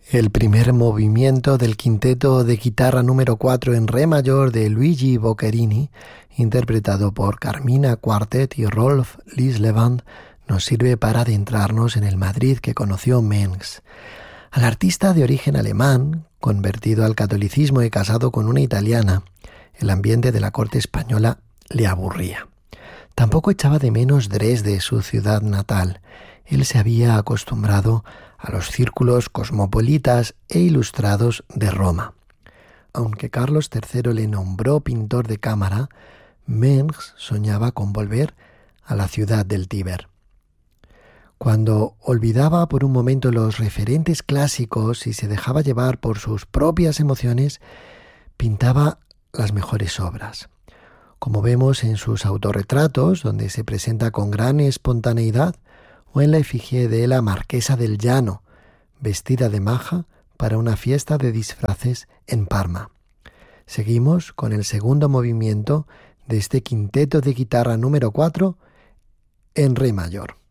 El primer movimiento del quinteto de guitarra número 4 en re mayor de Luigi Boccherini, interpretado por Carmina Quartet y Rolf Lislevand, nos sirve para adentrarnos en el Madrid que conoció Mengs. Al artista de origen alemán, convertido al catolicismo y casado con una italiana, el ambiente de la corte española le aburría. Tampoco echaba de menos Dresde, su ciudad natal. Él se había acostumbrado a los círculos cosmopolitas e ilustrados de Roma. Aunque Carlos III le nombró pintor de cámara, Mengs soñaba con volver a la ciudad del Tíber. Cuando olvidaba por un momento los referentes clásicos y se dejaba llevar por sus propias emociones, pintaba las mejores obras. Como vemos en sus autorretratos, donde se presenta con gran espontaneidad, o en la efigie de la Marquesa del Llano, vestida de maja para una fiesta de disfraces en Parma. Seguimos con el segundo movimiento de este quinteto de guitarra número 4 en re mayor.